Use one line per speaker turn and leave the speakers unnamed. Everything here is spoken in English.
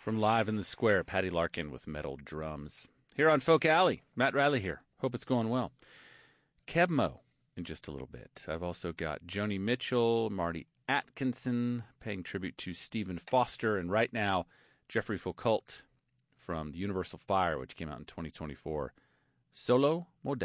From Live in the Square, Patty Larkin with metal drums. Here on Folk Alley, Matt Riley here. Hope it's going well. Kebmo in just a little bit. I've also got Joni Mitchell, Marty Atkinson paying tribute to Stephen Foster, and right now, Jeffrey Foucault from the Universal Fire, which came out in 2024. Solo Modal.